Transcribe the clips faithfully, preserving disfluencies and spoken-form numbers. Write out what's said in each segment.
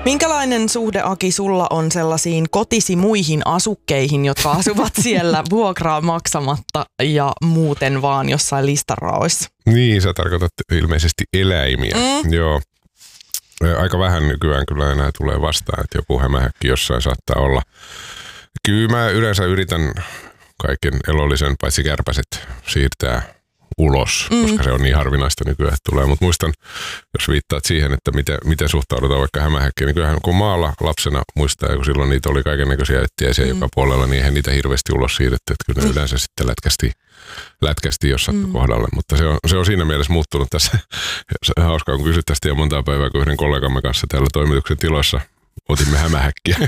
Minkälainen suhde, Aki, sulla on sellaisiin kotisi muihin asukkeihin, jotka asuvat siellä vuokraa maksamatta ja muuten vaan jossain listaraoissa? Niin, sä tarkoitat ilmeisesti eläimiä. Mm. Joo. Aika vähän nykyään kyllä enää tulee vastaan, että joku hämähäkki jossain saattaa olla. Kyllä mä yleensä yritän kaiken elollisen, paitsi kärpäset, siirtää ulos, mm. koska se on niin harvinaista nykyään, että tulee. Mutta muistan, jos viittaat siihen, että miten, miten suhtaudutaan vaikka hämähäkkiin, niin kyllähän kun maalla lapsena muistaa, kun silloin niitä oli kaikennäköisiä ettiäisiä mm. joka puolella, niin eihän niitä hirveästi ulos siirretty, että kyllä ne mm. yleensä sitten lätkästi, lätkästi jos sattui mm. kohdalle. Mutta se on, se on siinä mielessä muuttunut tässä. Hauskaa, kun kysyt tästä jo montaa päivää, kun yhden kollegamme kanssa täällä toimituksen tiloissa otimme hämähäkkiä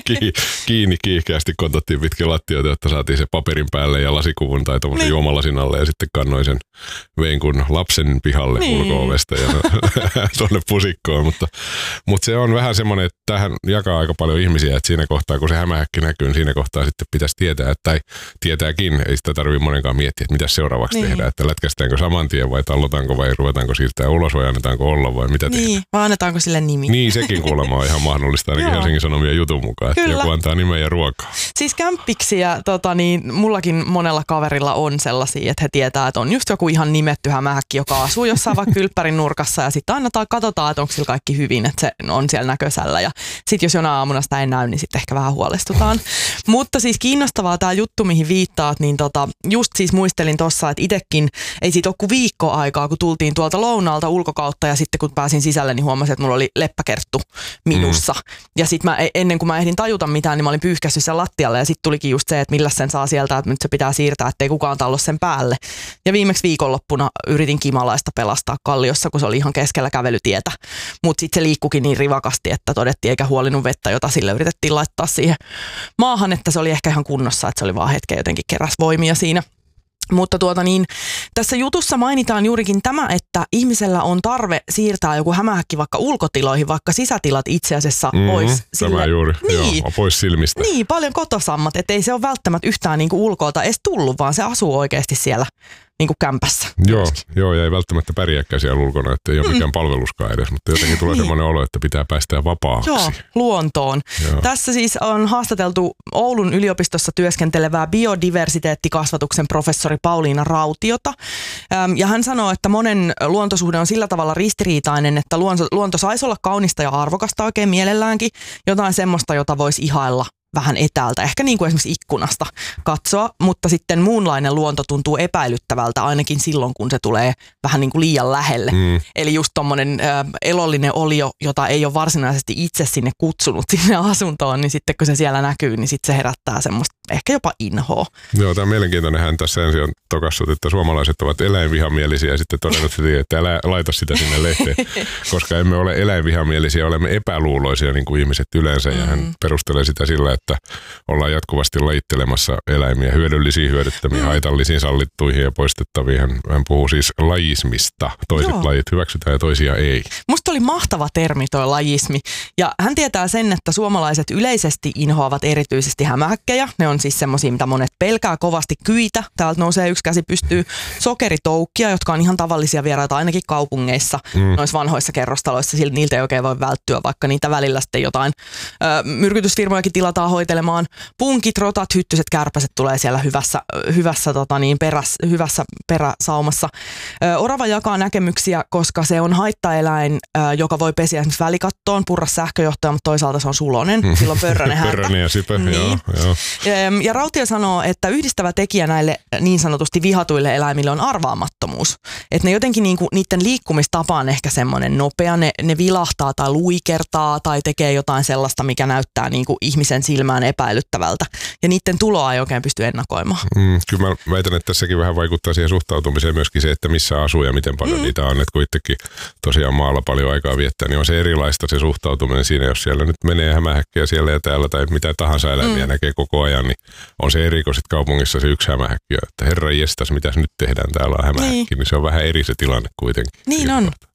kiinni kiihkeästi, kontottiin pitkin lattioita, jotta saatiin se paperin päälle ja lasikuvun tai tuommoisen niin. juomalasin alle ja sitten kannoin sen vein kun lapsen pihalle niin. ulko-ovesta ja tuonne pusikkoon. Mutta, mutta se on vähän semmoinen, että tähän jakaa aika paljon ihmisiä, että siinä kohtaa kun se hämähäkki näkyy, niin siinä kohtaa sitten pitäisi tietää, että, tai tietääkin, ei sitä tarvitse monenkaan miettiä, että mitä seuraavaksi niin. tehdään, että lätkästäänkö saman tien vai tallotaanko vai ruvetaanko siirtää ulos vai annetaanko olla vai mitä niin. tehdään. Vai annetaanko sille nimi? Niin, sekin kuulemma on ihan mahdollista. Ainakin Helsingin Sanomien jutun mukaan, että Kyllä. joku antaa nimen ja ruokaa. Siis kämppiksiä, tota, niin, mullakin monella kaverilla on sellaisia, että he tietää, että on just joku ihan nimetty hämähäkki, joka asuu jossain vaikka kylppärin nurkassa ja sitten aina katsotaan, että onko sillä kaikki hyvin, että se on siellä näköisellä ja sitten jos jonain aamuna sitä ei näy, niin sitten ehkä vähän huolestutaan. Mutta siis kiinnostavaa tämä juttu, mihin viittaat, niin tota, just siis muistelin tossa, että itsekin ei siitä ole kuin viikko aikaa, kun tultiin tuolta lounaalta ulkokautta ja sitten kun pääsin sisälle, niin huomasin, että mulla oli leppäkerttu minussa. Mm. Ja sitten ennen kuin mä ehdin tajuta mitään, niin mä olin pyyhkässyt sen lattialle ja sitten tulikin just se, että millä sen saa sieltä, että nyt se pitää siirtää, ettei kukaan tallo sen päälle. Ja viimeksi viikonloppuna yritin kimalaista pelastaa kalliossa, kun se oli ihan keskellä kävelytietä. Mutta sitten se liikkukin niin rivakasti, että todettiin eikä huolinut vettä, jota sille yritettiin laittaa siihen maahan, että se oli ehkä ihan kunnossa, että se oli vaan hetken jotenkin keräs voimia siinä. Mutta tuota niin, tässä jutussa mainitaan juurikin tämä, että ihmisellä on tarve siirtää joku hämähäkki vaikka ulkotiloihin, vaikka sisätilat itse asiassa mm-hmm, pois. Sille, tämä juuri, niin, joo, pois silmistä. Niin, paljon kotosammat, että ei se ole välttämättä yhtään niinku ulkoilta edes tullut, vaan se asuu oikeasti siellä niinku kämpässä. Joo, joo, ja ei välttämättä pärjääkään siellä ulkona, että ei ole mikään mm. palveluskaan edes, mutta jotenkin tulee niin. semmoinen olo, että pitää päästää vapaaksi. Joo, luontoon. Joo. Tässä siis on haastateltu Oulun yliopistossa työskentelevää biodiversiteettikasvatuksen professori Pauliina Rautiota. Ja hän sanoo, että monen luontosuhde on sillä tavalla ristiriitainen, että luonto, luonto saisi olla kaunista ja arvokasta oikein mielelläänkin. Jotain semmoista, jota voisi ihailla vähän etäältä, ehkä niin kuin esimerkiksi ikkunasta katsoa, mutta sitten muunlainen luonto tuntuu epäilyttävältä ainakin silloin, kun se tulee vähän niin kuin liian lähelle. Mm. Eli just tommonen ä, elollinen olio, jota ei ole varsinaisesti itse sinne kutsunut sinne asuntoon, niin sitten kun se siellä näkyy, niin sitten se herättää semmoista ehkä jopa inhoa. Joo, tämä on mielenkiintoinen. Hän tässä ensin on tokassut, että suomalaiset ovat eläinvihamielisiä ja sitten todennut, että älä laita sitä sinne lehteen, koska emme ole eläinvihamielisiä, olemme epäluuloisia niin kuin ihmiset yleensä ja hän perustelee sitä sillä, että ollaan jatkuvasti lajittelemassa eläimiä hyödyllisiin, hyödyttämiin, mm. haitallisiin, sallittuihin ja poistettaviin. Hän, hän puhuu siis lajismista. Toiset Joo. lajit hyväksytään ja toisia ei. Musta oli mahtava termi toi lajismi. Ja hän tietää sen, että suomalaiset yleisesti inhoavat erityisesti hämähäkkejä. Ne on siis semmosia, mitä monet pelkää kovasti. Kyitä. Täältä nousee yksi käsi pystyy. Sokeritoukkia, jotka on ihan tavallisia vieraita ainakin kaupungeissa, mm. noissa vanhoissa kerrostaloissa. Niiltä ei oikein voi välttyä, vaikka niitä välillä sitten jotain ö, myrkytysfirmojakin tilataan hoitelemaan. Punkit, rotat, hyttyset, kärpäset tulee siellä hyvässä, hyvässä, tota niin, peräs, hyvässä peräsaumassa. Ö, orava jakaa näkemyksiä, koska se on haittaeläin, ö, joka voi pesiä esimerkiksi välikattoon, purra sähköjohtoja, mutta toisaalta se on sulonen. Mm. Silloin pörrönen häntä. Pörrönen ja sipö, niin. joo, joo. Ja Rautio sanoo, että yhdistävä tekijä näille niin sanotusti vihatuille eläimille on arvaamattomuus. Että ne jotenkin niinku, niiden liikkumistapa on ehkä semmoinen nopea, ne, ne vilahtaa tai luikertaa tai tekee jotain sellaista, mikä näyttää niinku ihmisen silmään epäilyttävältä. Ja niiden tuloa ei oikein pysty ennakoimaan. Mm, kyllä mä väitän, että tässäkin vähän vaikuttaa siihen suhtautumiseen myöskin se, että missä asuu ja miten paljon mm. niitä on. Että kun itsekin tosiaan maalla paljon aikaa viettää, niin on se erilaista se suhtautuminen siinä, jos siellä nyt menee hämähäkkejä siellä ja täällä tai mitä tahansa eläimiä mm. näkee koko ajan, niin on se eri, kun sit kaupungissa se yksi hämähäkki, että herra jestas, mitäs nyt tehdään, täällä on hämähäkki, niin, niin se on vähän eri se tilanne kuitenkin. Niin on.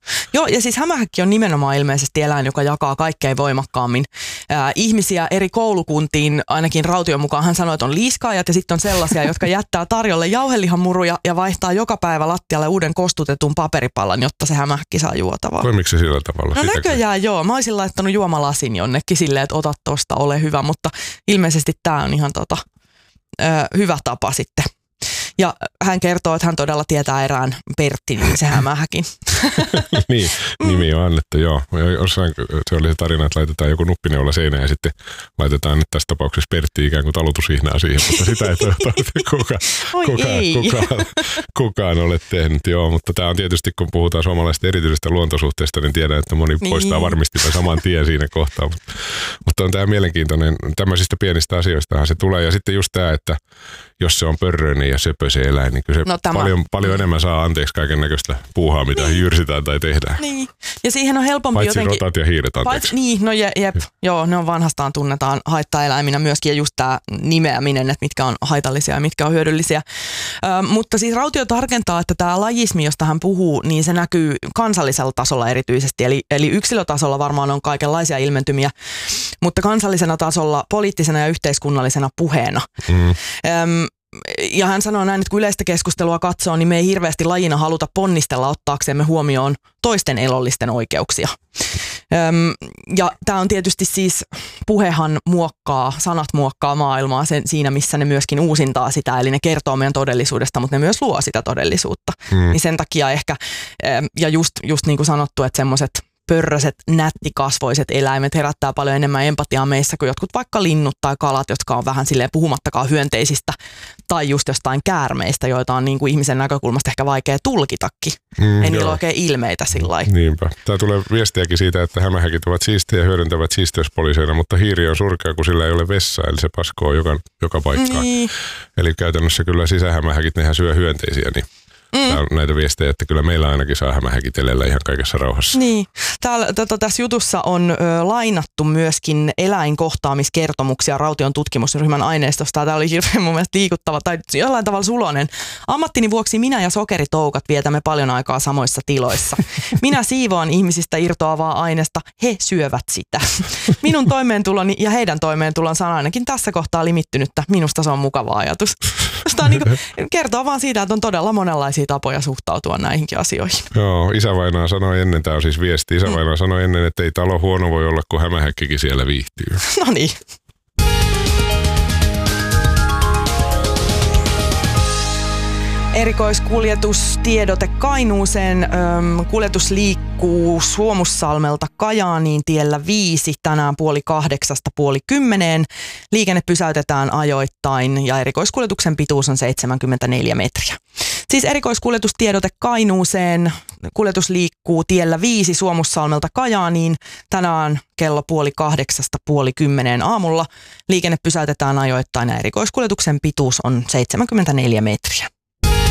Joo, ja siis hämähäkki on nimenomaan ilmeisesti eläin, joka jakaa kaikkein voimakkaammin ää, ihmisiä eri koulukuntiin. Ainakin Raution mukaan hän sanoi, että on liiskaajat ja sitten on sellaisia, jotka jättää tarjolle jauhelihamuruja ja vaihtaa joka päivä lattialle uuden kostutetun paperipallan, jotta se hämähäkki saa juotavaa. Toimiko se sillä tavalla? No Sitäkin? Näköjään joo. Mä olisin laittanut juomalasin jonnekin silleen, että ota tosta, ole hyvä, mutta ilmeisesti tämä on ihan tota, ö, hyvä tapa sitten. Ja hän kertoo, että hän todella tietää erään Pertti, niin se hämähäkin. Niin, nimi on annettu, joo. Jossain, se oli se tarina, että laitetaan joku nuppineula seinään ja sitten laitetaan nyt tässä tapauksessa Pertti ikään kuin talutushihnaa siihen, mutta sitä ei toivottavasti kuka, kukaan, kukaan, kukaan ole tehnyt. Joo, mutta tämä on tietysti, kun puhutaan suomalaisesta erityisestä luontosuhteesta, niin tiedän, että moni niin. poistaa varmasti saman tien siinä kohtaa. Mutta, mutta on tämä mielenkiintoinen, tämmöisistä pienistä asioistahan se tulee. Ja sitten just tämä, että jos se on pörröinen ja söpö se eläin, niin kyllä se no, paljon, paljon enemmän saa anteeksi kaiken näköistä puuhaa, mitä niin. jyrsitään tai tehdään. Niin. Ja siihen on helpompi Paitsi jotenkin... rotat ja hiiret, anteeksi. Paitsi, niin, no je, jep, joo, ne on vanhastaan tunnetaan haittaeläiminä myöskin, ja just tämä nimeäminen, että mitkä on haitallisia ja mitkä on hyödyllisiä. Ö, mutta siis Rautio tarkentaa, että tämä lajismi, josta hän puhuu, niin se näkyy kansallisella tasolla erityisesti, eli, eli yksilötasolla varmaan on kaikenlaisia ilmentymiä, mutta kansallisena tasolla poliittisena ja yhteiskunnallisena puheena. Mm. Öm, Ja hän sanoo näin, että kun yleistä keskustelua katsoo, niin me ei hirveästi lajina haluta ponnistella ottaaksemme huomioon toisten elollisten oikeuksia. Öm, ja tämä on tietysti siis, puhehan muokkaa, sanat muokkaa maailmaa sen, siinä, missä ne myöskin uusintaa sitä, eli ne kertoo meidän todellisuudesta, mutta ne myös luo sitä todellisuutta. Hmm. Niin sen takia ehkä, ja just, just niin kuin sanottu, että semmoiset pörröiset, nättikasvoiset eläimet herättää paljon enemmän empatiaa meissä kuin jotkut vaikka linnut tai kalat, jotka on vähän silleen puhumattakaan hyönteisistä tai just jostain käärmeistä, joita on niin kuin ihmisen näkökulmasta ehkä vaikea tulkitakin. Mm, Ei niillä ole oikein ilmeitä sillä lailla. Niinpä. Tää tulee viestiäkin siitä, että hämähäkit ovat siistejä ja hyödyntävät siisteyspoliiseina, mutta hiiri on surkea, kun sillä ei ole vessaa, eli se paskoo joka, joka paikkaan. Niin. Eli käytännössä kyllä sisähämähäkit, nehän syö hyönteisiä, niin Mm. Tää on näitä viestejä, että kyllä meillä ainakin saa hämähäkitellä ihan kaikessa rauhassa. Niin. Täällä, tota, tässä jutussa on ö, lainattu myöskin eläinkohtaamiskertomuksia Raution tutkimusryhmän aineistosta. Tämä oli hirveän mun mielestä liikuttava tai jollain tavalla sulonen. Ammattini vuoksi minä ja sokeritoukat vietämme paljon aikaa samoissa tiloissa. Minä siivoan ihmisistä irtoavaa aineesta, he syövät sitä. Minun toimeentuloni ja heidän toimeentulonsa on ainakin tässä kohtaa limittynyttä. Minusta se on mukava ajatus. Tämä niin kuin, kertoo vaan siitä, että on todella monenlaisia tapoja suhtautua näihinkin asioihin. Joo, isävainaa sanoi ennen, tämä on siis viesti, isävainaa mm. sanoi ennen, että ei talo huono voi olla, kun hämähäkkikin siellä viihtyy. No niin. Erikoiskuljetustiedote Kainuuseen. Öm, kuljetus liikkuu Suomussalmelta Kajaaniin tiellä viisi tänään puoli kahdeksasta puoli kymmeneen. Liikenne pysäytetään ajoittain ja erikoiskuljetuksen pituus on seitsemänkymmentäneljä metriä. Siis erikoiskuljetustiedote Kainuuseen. Kuljetus liikkuu tiellä viisi Suomussalmelta Kajaaniin tänään kello puoli kahdeksasta puoli kymmeneen aamulla. Liikenne pysäytetään ajoittain ja erikoiskuljetuksen pituus on seitsemänkymmentäneljä metriä.